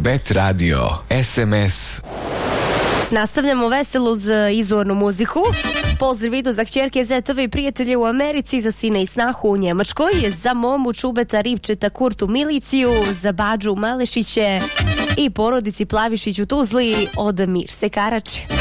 Bet Radio, SMS. Nastavljamo veselu uz izvornu muziku. Pozdrav idu za kćerke, zetove i prijatelje u Americi, za sine i snahu u Njemačkoj, za momu Čubeta, Ripčeta, Kurtu, Miliciju, za Bađu, Malešiće i porodici Plavišić u Tuzli od Mirse Karače.